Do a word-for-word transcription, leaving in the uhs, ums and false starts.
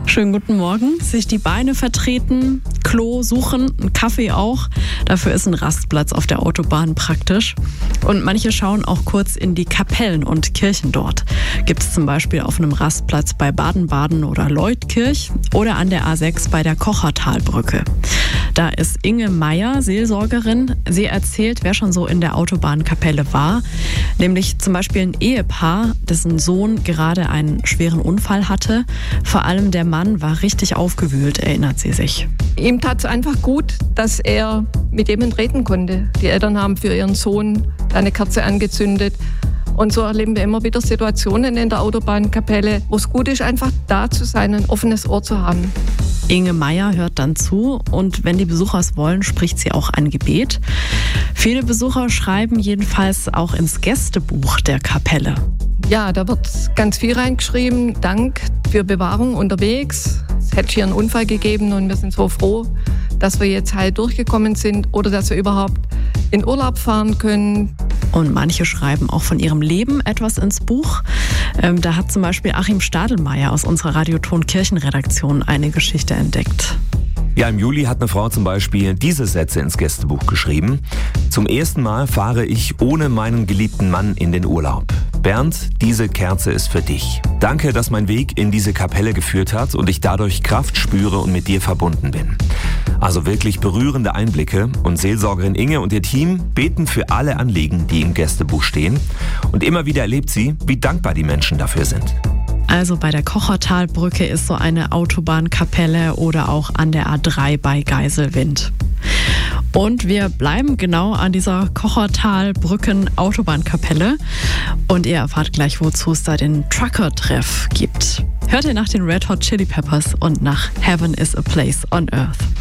Schönen guten Morgen. Sich die Beine vertreten, Klo suchen, einen Kaffee auch. Dafür ist ein Rastplatz auf der Autobahn praktisch. Und manche schauen auch kurz in die Kapellen und Kirchen dort. Gibt es zum Beispiel auf einem Rastplatz bei Baden-Baden oder Leutkirch oder an der A sechs bei der Kochertalbrücke. Da ist Inge Meyer, Seelsorgerin. Sie erzählt, wer schon so in der Autobahnkapelle war. Nämlich zum Beispiel ein Ehepaar, dessen Sohn gerade einen schweren Unfall hatte. Vor allem der Mann war richtig aufgewühlt, erinnert sie sich. Ihm tat es einfach gut, dass er mit jemandem reden konnte. Die Eltern haben für ihren Sohn eine Kerze angezündet. Und so erleben wir immer wieder Situationen in der Autobahnkapelle, wo es gut ist, einfach da zu sein, ein offenes Ohr zu haben. Inge Meyer hört dann zu und wenn die Besucher es wollen, spricht sie auch ein Gebet. Viele Besucher schreiben jedenfalls auch ins Gästebuch der Kapelle. Ja, da wird ganz viel reingeschrieben. Dank für Bewahrung unterwegs. Es hätte hier einen Unfall gegeben und wir sind so froh, dass wir jetzt heil durchgekommen sind oder dass wir überhaupt in Urlaub fahren können. Und manche schreiben auch von ihrem Leben etwas ins Buch. Ähm, da hat zum Beispiel Achim Stadelmeier aus unserer Radioton Kirchenredaktion eine Geschichte entdeckt. Ja, im Juli hat eine Frau zum Beispiel diese Sätze ins Gästebuch geschrieben. Zum ersten Mal fahre ich ohne meinen geliebten Mann in den Urlaub. Bernd, diese Kerze ist für dich. Danke, dass mein Weg in diese Kapelle geführt hat und ich dadurch Kraft spüre und mit dir verbunden bin. Also wirklich berührende Einblicke und Seelsorgerin Inge und ihr Team beten für alle Anliegen, die im Gästebuch stehen. Und immer wieder erlebt sie, wie dankbar die Menschen dafür sind. Also bei der Kochertalbrücke ist so eine Autobahnkapelle oder auch an der A drei bei Geiselwind. Und wir bleiben genau an dieser Kochertalbrücken-Autobahnkapelle. Und ihr erfahrt gleich, wozu es da den Trucker-Treff gibt. Hört ihr nach den Red Hot Chili Peppers und nach Heaven is a Place on Earth.